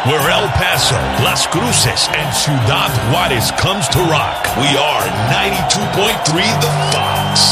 where El Paso, Las Cruces, and Ciudad Juarez comes to rock. We are 92.3 The Fox.